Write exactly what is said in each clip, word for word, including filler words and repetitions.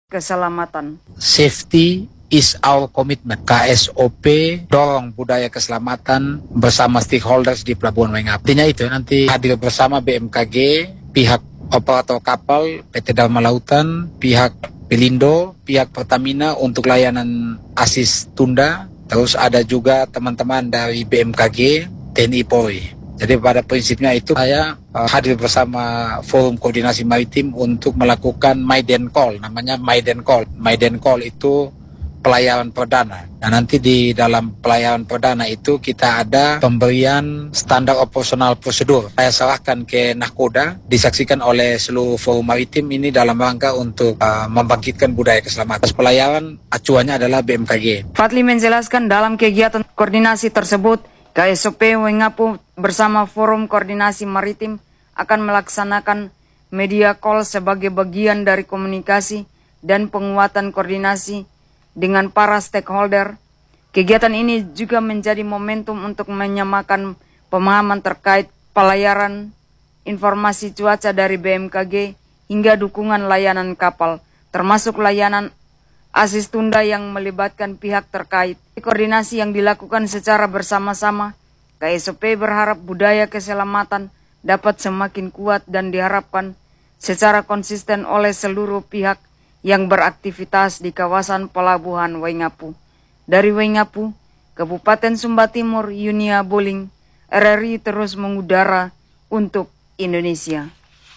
keselamatan. Safety is our commitment. K S O P dorong budaya keselamatan bersama stakeholders di Pelabuhan Waingapu. Artinya itu nanti hadir bersama B M K G, pihak operator kapal, P T Dharma Lautan, pihak Pelindo, pihak Pertamina untuk layanan asis tunda. Terus ada juga teman-teman dari B M K G, T N I Polri. Jadi pada prinsipnya itu saya uh, hadir bersama Forum Koordinasi Maritim untuk melakukan Maiden Call, namanya Maiden Call. Maiden Call itu pelayaran perdana. Nah nanti di dalam pelayaran perdana itu kita ada pemberian standar operasional prosedur. Saya serahkan ke Nahkoda, disaksikan oleh seluruh forum maritim ini dalam rangka untuk uh, membangkitkan budaya keselamatan. Pelayaran acuannya adalah B M K G. Fadli menjelaskan dalam kegiatan koordinasi tersebut, K S O P Waingapu bersama Forum Koordinasi Maritim akan melaksanakan media call sebagai bagian dari komunikasi dan penguatan koordinasi dengan para stakeholder. Kegiatan ini juga menjadi momentum untuk menyamakan pemahaman terkait pelayaran informasi cuaca dari B M K G hingga dukungan layanan kapal, termasuk layanan asis tunda yang melibatkan pihak terkait. Koordinasi yang dilakukan secara bersama-sama, K S O P berharap budaya keselamatan dapat semakin kuat dan diharapkan secara konsisten oleh seluruh pihak yang beraktivitas di kawasan Pelabuhan Waingapu. Dari Waingapu, Kabupaten Sumba Timur, Yunia Boling, R R I terus mengudara untuk Indonesia.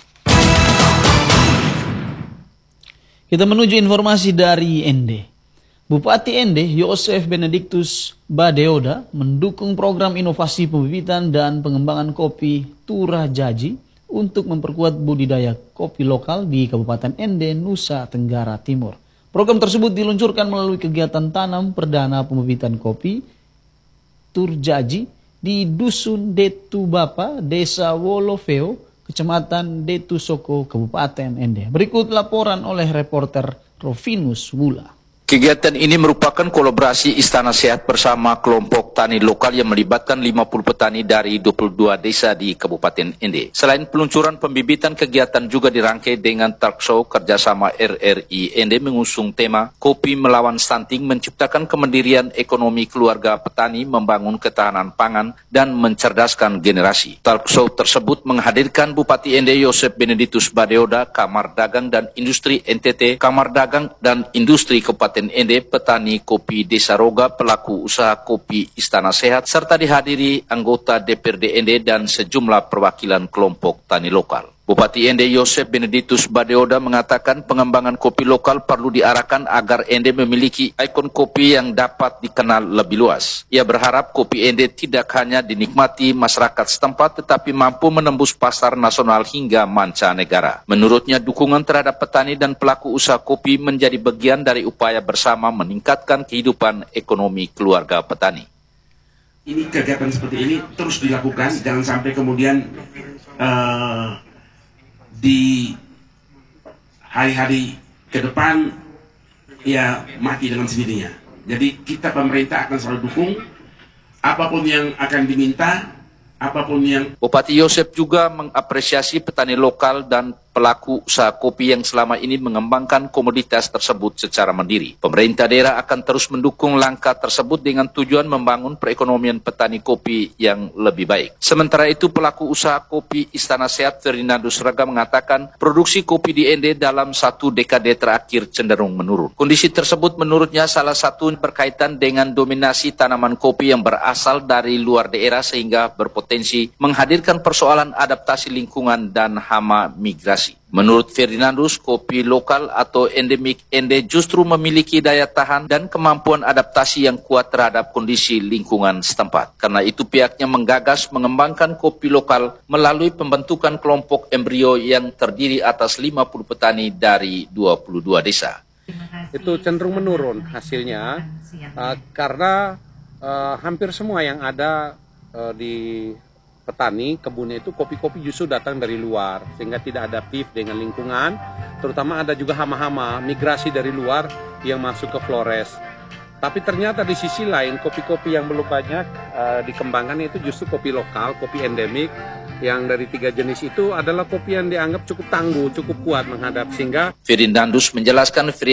Kita menuju informasi dari N D. Bupati N D, Yosef Benedictus Badeoda, mendukung program inovasi pembibitan dan pengembangan kopi Turajaji untuk memperkuat budidaya kopi lokal di Kabupaten N D, Nusa Tenggara Timur. Program tersebut diluncurkan melalui kegiatan tanam perdana pembibitan kopi Turjaji di Dusun Detu Bapa, Desa Wolofeo, Kecamatan Detu Soko, Kabupaten N D. Berikut laporan oleh reporter Rovinus Wula. Kegiatan ini merupakan kolaborasi Istana Sehat bersama kelompok tani lokal yang melibatkan lima puluh petani dari dua puluh dua desa di Kabupaten N D. Selain peluncuran pembibitan, kegiatan juga dirangkai dengan talk show kerjasama R R I N D mengusung tema Kopi Melawan Stunting, menciptakan kemandirian ekonomi keluarga petani, membangun ketahanan pangan, dan mencerdaskan generasi. Talk show tersebut menghadirkan Bupati N D Yosef Benedictus Badeoda, Kamar Dagang dan Industri N T T, Kamar Dagang dan Industri Kabupaten N D, petani kopi Desa Roga, pelaku usaha kopi Istana Sehat, serta dihadiri anggota D P R D N D dan sejumlah perwakilan kelompok tani lokal. Bupati N D Yosef Benedictus Badeoda mengatakan pengembangan kopi lokal perlu diarahkan agar N D memiliki ikon kopi yang dapat dikenal lebih luas. Ia berharap kopi N D tidak hanya dinikmati masyarakat setempat tetapi mampu menembus pasar nasional hingga mancanegara. Menurutnya, dukungan terhadap petani dan pelaku usaha kopi menjadi bagian dari upaya bersama meningkatkan kehidupan ekonomi keluarga petani. Ini kegiatan seperti ini terus dilakukan, jangan sampai kemudian uh, di hari-hari ke depan ya mati dengan sendirinya. Jadi kita pemerintah akan selalu dukung apapun yang akan diminta, apapun yang... Bupati Yosef juga mengapresiasi petani lokal dan pelaku usaha kopi yang selama ini mengembangkan komoditas tersebut secara mandiri. Pemerintah daerah akan terus mendukung langkah tersebut dengan tujuan membangun perekonomian petani kopi yang lebih baik. Sementara itu, pelaku usaha kopi Istana Sehat Ferdinandus Raga mengatakan produksi kopi di N D dalam satu dekade terakhir cenderung menurun. Kondisi tersebut menurutnya salah satu berkaitan dengan dominasi tanaman kopi yang berasal dari luar daerah sehingga berpotensi menghadirkan persoalan adaptasi lingkungan dan hama migrasi. Menurut Ferdinandus, kopi lokal atau endemik N D justru memiliki daya tahan dan kemampuan adaptasi yang kuat terhadap kondisi lingkungan setempat. Karena itu pihaknya menggagas mengembangkan kopi lokal melalui pembentukan kelompok embrio yang terdiri atas lima puluh petani dari dua puluh dua desa. Itu cenderung menurun hasilnya uh, karena uh, hampir semua yang ada uh, di petani kebunnya itu kopi-kopi justru datang dari luar sehingga tidak adaptif dengan lingkungan, terutama ada juga hama-hama migrasi dari luar yang masuk ke Flores. Tapi ternyata di sisi lain kopi-kopi yang belum banyak uh, dikembangkan itu justru kopi lokal, kopi endemik yang dari tiga jenis itu adalah kopi yang dianggap cukup tangguh, cukup kuat menghadap sehingga Ferdinandus menjelaskan